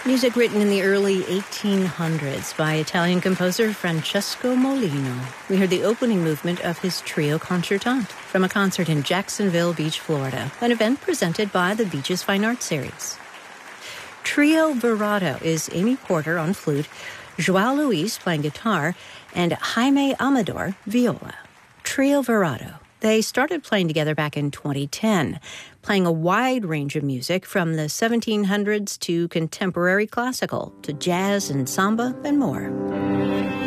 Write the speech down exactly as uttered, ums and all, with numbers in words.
Music written in the early eighteen hundreds by Italian composer Francesco Molino. We heard the opening movement of his Trio Concertante from a concert in Jacksonville Beach, Florida, an event presented by the Beaches Fine Arts Series. Trio Virato is Amy Porter on flute, Joao Luis playing guitar, and Jaime Amador viola. Trio Virato. They started playing together back in twenty ten, playing a wide range of music from the seventeen hundreds to contemporary classical to jazz and samba and more.